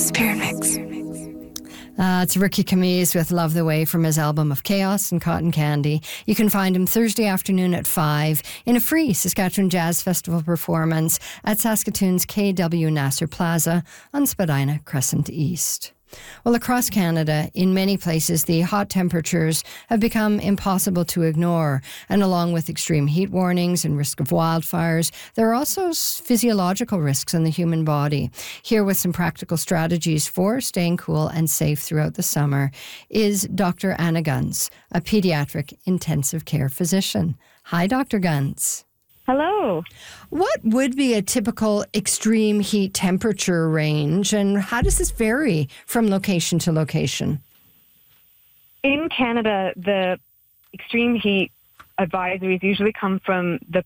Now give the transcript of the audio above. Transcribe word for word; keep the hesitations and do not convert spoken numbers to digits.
Spirit Mix. Uh, it's Ricky Camise with Love the Way from his album of Chaos and Cotton Candy. You can find him Thursday afternoon at five in a free Saskatchewan Jazz Festival performance at Saskatoon's K W Nasser Plaza on Spadina Crescent East. Well, across Canada, in many places, the hot temperatures have become impossible to ignore. And along with extreme heat warnings and risk of wildfires, there are also physiological risks in the human body. Here with some practical strategies for staying cool and safe throughout the summer is Doctor Anna Gunz, a pediatric intensive care physician. Hi, Doctor Gunz. Hello. What would be a typical extreme heat temperature range, and how does this vary from location to location? In Canada, the extreme heat advisories usually come from the